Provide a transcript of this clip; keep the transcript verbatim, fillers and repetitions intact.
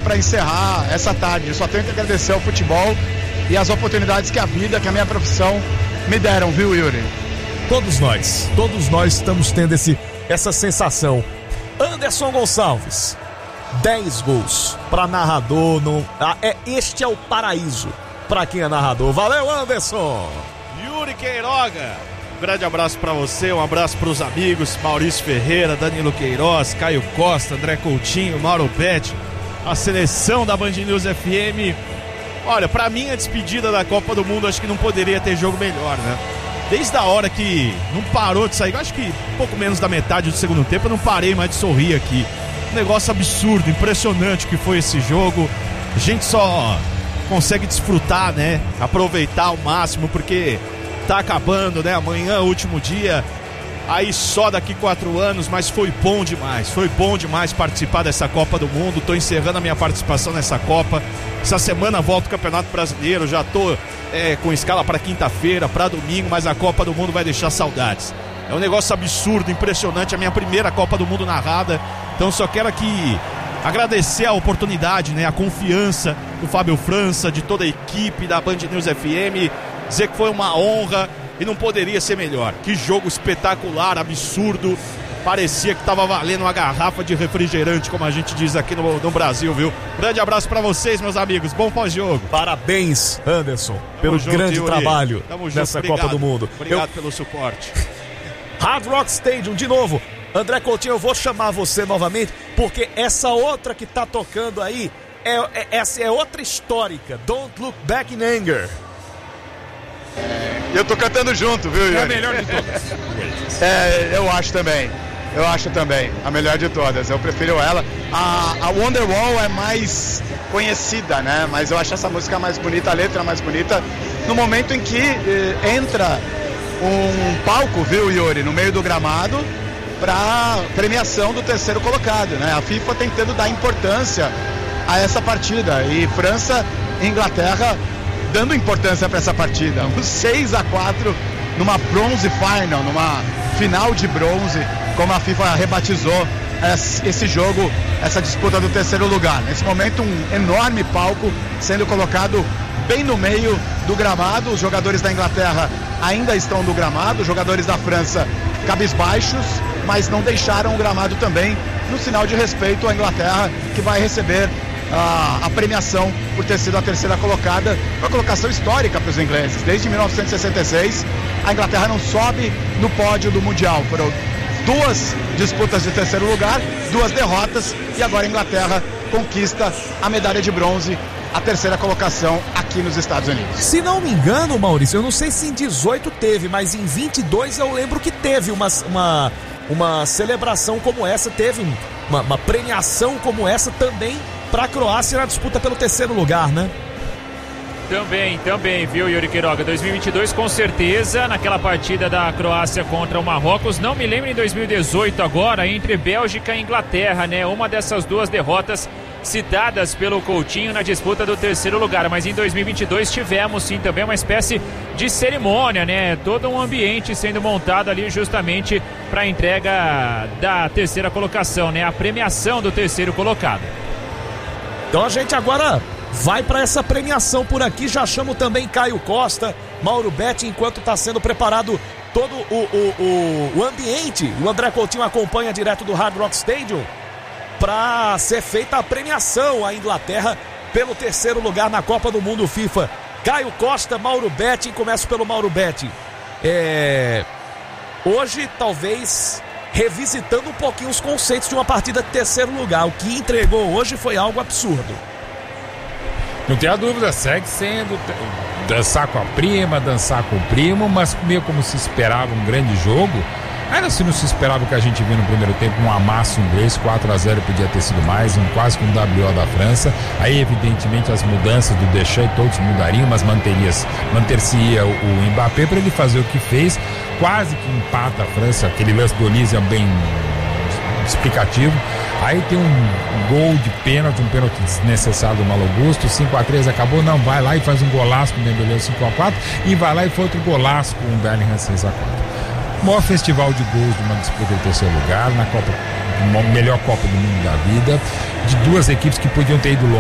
para encerrar essa tarde. Eu só tenho que agradecer ao futebol e as oportunidades que a vida, que a minha profissão me deram, viu, Yuri? Todos nós, todos nós estamos tendo esse, essa sensação. Anderson Gonçalves, dez gols para narrador. No, ah, é, este é o paraíso para quem é narrador. Valeu, Anderson! Yuri Queiroga, um grande abraço para você, um abraço para os amigos Maurício Ferreira, Danilo Queiroz, Caio Costa, André Coutinho, Mauro Betti, a seleção da Band News F M. Olha, pra mim a despedida da Copa do Mundo acho que não poderia ter jogo melhor, né? Desde a hora que não parou de sair, acho que pouco menos da metade do segundo tempo, eu não parei mais de sorrir aqui. Um negócio absurdo, impressionante que foi esse jogo. A gente só consegue desfrutar, né? Aproveitar ao máximo, porque tá acabando, né? Amanhã é o último dia. Aí só daqui quatro anos, mas foi bom demais, foi bom demais participar dessa Copa do Mundo. Tô encerrando a minha participação nessa Copa. Essa semana volta o Campeonato Brasileiro, já tô é, com escala para quinta-feira, para domingo, mas a Copa do Mundo vai deixar saudades. É um negócio absurdo, impressionante, a minha primeira Copa do Mundo narrada. Então só quero aqui agradecer a oportunidade, né, a confiança do Fábio França, de toda a equipe da Band News F M, dizer que foi uma honra. E não poderia ser melhor. Que jogo espetacular, absurdo. Parecia que tava valendo uma garrafa de refrigerante, como a gente diz aqui no, no Brasil, viu? Grande abraço pra vocês, meus amigos. Bom pós-jogo. Parabéns, Anderson, Tamo pelo junto, grande Yuri. trabalho Tamo nessa junto. Copa do Mundo. Obrigado eu... pelo suporte. Hard Rock Stadium, de novo. André Coutinho, eu vou chamar você novamente, porque essa outra que tá tocando aí, é, é, essa é outra histórica. Don't Look Back in Anger. Eu tô cantando junto, viu, Yuri? É a melhor de todas. É, eu acho também. Eu acho também. A melhor de todas. Eu prefiro ela. A, a Wonderwall é mais conhecida, né? Mas eu acho essa música mais bonita, a letra mais bonita. No momento em que eh, entra um palco, viu, Yuri, no meio do gramado, pra premiação do terceiro colocado, né? A FIFA tentando dar importância a essa partida. E França e Inglaterra dando importância para essa partida. Um seis a quatro numa bronze final, numa final de bronze, como a FIFA rebatizou esse jogo, essa disputa do terceiro lugar. Nesse momento, um enorme palco sendo colocado bem no meio do gramado. Os jogadores da Inglaterra ainda estão no gramado, os jogadores da França cabisbaixos, mas não deixaram o gramado também, no sinal de respeito à Inglaterra, que vai receber A, a premiação por ter sido a terceira colocada, uma colocação histórica para os ingleses. Desde mil novecentos e sessenta e seis, a Inglaterra não sobe no pódio do Mundial. Foram duas disputas de terceiro lugar, duas derrotas, e agora a Inglaterra conquista a medalha de bronze, a terceira colocação aqui nos Estados Unidos. Se não me engano, Maurício, eu não sei se em dezoito teve, mas em vinte e dois eu lembro que teve uma, uma, uma celebração como essa, teve uma, uma premiação como essa também para a Croácia na disputa pelo terceiro lugar, né? Também, também, viu, Yuri Queiroga? dois mil e vinte e dois, com certeza, naquela partida da Croácia contra o Marrocos. Não me lembro em dois mil e dezoito agora, entre Bélgica e Inglaterra, né? Uma dessas duas derrotas citadas pelo Coutinho na disputa do terceiro lugar. Mas em dois mil e vinte e dois tivemos, sim, também uma espécie de cerimônia, né? Todo um ambiente sendo montado ali justamente para a entrega da terceira colocação, né? A premiação do terceiro colocado. Então a gente agora vai para essa premiação por aqui. Já chamo também Caio Costa, Mauro Betti, enquanto está sendo preparado todo o, o, o, o ambiente. O André Coutinho acompanha direto do Hard Rock Stadium para ser feita a premiação à Inglaterra pelo terceiro lugar na Copa do Mundo FIFA. Caio Costa, Mauro Betti, começo pelo Mauro Betti. É... Hoje, talvez, revisitando um pouquinho os conceitos de uma partida de terceiro lugar. O que entregou hoje foi algo absurdo. Não tem a dúvida, segue sendo dançar com a prima, dançar com o primo, mas meio como se esperava um grande jogo. Ainda assim não se esperava o que a gente viu no primeiro tempo, um amasso inglês, quatro a zero podia ter sido mais, um quase com um W O da França. Aí evidentemente as mudanças do Deschamps todos mudariam, mas manteria, manter-se-ia o, o Mbappé para ele fazer o que fez, quase que empata a França, aquele lance do Olise é bem explicativo. Aí tem um gol de pênalti, um pênalti desnecessário do Malo Gusto, cinco a três acabou, não, vai lá e faz um golaço com o Dembélé, cinco a quatro, e vai lá e foi outro golaço com o Bellingham, seis a quatro. O maior festival de gols de uma disputa de terceiro lugar, na Copa, melhor Copa do Mundo da vida, de duas equipes que podiam ter ido longe.